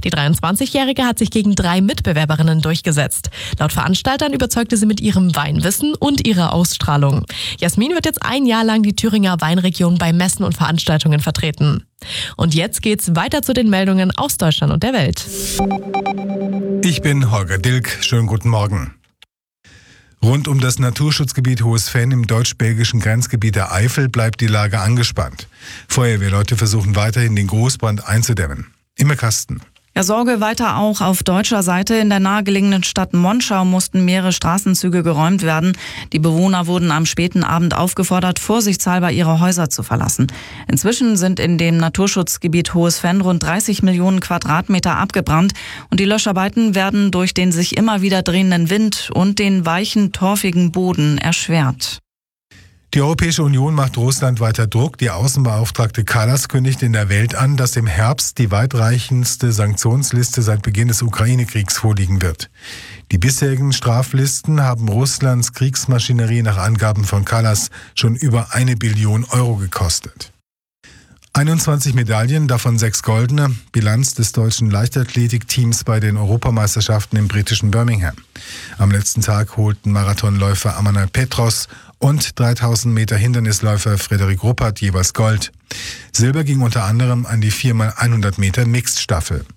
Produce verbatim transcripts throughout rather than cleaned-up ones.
Die dreiundzwanzigjährige hat sich gegen drei Mitbewerberinnen durchgesetzt. Laut Veranstaltern überzeugte sie mit ihrem Weinwissen und ihrer Ausstrahlung. Jasmin wird jetzt ein Jahr lang die Thüringer Weinregion bei Messen und Veranstaltungen vertreten. Und jetzt geht's weiter zu den Meldungen aus Deutschland und der Welt. Ich bin Holger Dilk. Schönen guten Morgen. Rund um das Naturschutzgebiet Hohes Venn im deutsch-belgischen Grenzgebiet der Eifel bleibt die Lage angespannt. Feuerwehrleute versuchen weiterhin, den Großbrand einzudämmen. Imme Kasten. Ja, Sorge weiter auch auf deutscher Seite. In der nahegelegenen Stadt Monschau mussten mehrere Straßenzüge geräumt werden. Die Bewohner wurden am späten Abend aufgefordert, vorsichtshalber ihre Häuser zu verlassen. Inzwischen sind in dem Naturschutzgebiet Hohes Venn rund dreißig Millionen Quadratmeter abgebrannt. Und die Löscharbeiten werden durch den sich immer wieder drehenden Wind und den weichen, torfigen Boden erschwert. Die Europäische Union macht Russland weiter Druck. Die Außenbeauftragte Kallas kündigt in der Welt an, dass im Herbst die weitreichendste Sanktionsliste seit Beginn des Ukraine-Kriegs vorliegen wird. Die bisherigen Straflisten haben Russlands Kriegsmaschinerie nach Angaben von Kallas schon über eine Billion Euro gekostet. einundzwanzig Medaillen, davon sechs goldene, Bilanz des deutschen Leichtathletikteams bei den Europameisterschaften im britischen Birmingham. Am letzten Tag holten Marathonläufer Amanal Petros und dreitausend Meter Hindernisläufer Frederik Ruppert jeweils Gold. Silber ging unter anderem an die vier mal hundert Meter Mixed-Staffel.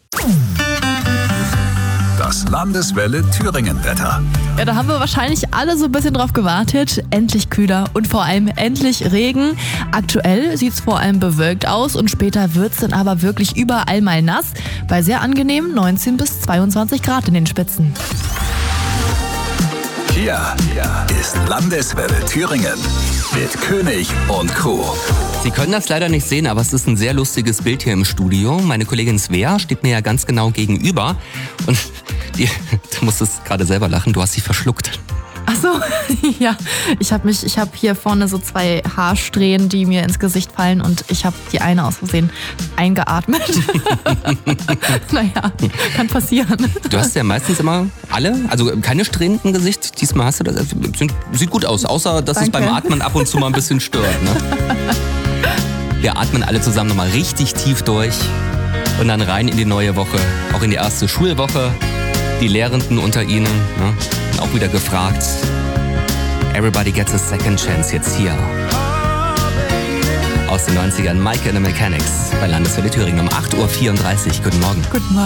Das Landeswelle Thüringen-Wetter. Ja, da haben wir wahrscheinlich alle so ein bisschen drauf gewartet. Endlich kühler und vor allem endlich Regen. Aktuell sieht es vor allem bewölkt aus und später wird es dann aber wirklich überall mal nass. Bei sehr angenehmen neunzehn bis zweiundzwanzig Grad in den Spitzen. Hier ist Landeswelle Thüringen mit König und Co. Sie können das leider nicht sehen, aber es ist ein sehr lustiges Bild hier im Studio. Meine Kollegin Svea steht mir ja ganz genau gegenüber und die, du musstest gerade selber lachen, du hast sie verschluckt. Ach so, ja. Ich habe mich, ich habe hier vorne so zwei Haarsträhnen, die mir ins Gesicht fallen und ich habe die eine aus Versehen eingeatmet. Naja, kann passieren. Du hast ja meistens immer alle, also keine Strähnen im Gesicht. Diesmal hast du das, sieht gut aus, außer dass Danke. Es beim Atmen ab und zu mal ein bisschen stört. Ne? Wir atmen alle zusammen nochmal richtig tief durch und dann rein in die neue Woche, auch in die erste Schulwoche. Die Lehrenden unter Ihnen, ne, sind auch wieder gefragt. Everybody gets a second chance jetzt hier. Aus den neunzigern, Mike and the Mechanics bei Landeswelle Thüringen um acht Uhr vierunddreißig. Guten Morgen. Guten Morgen.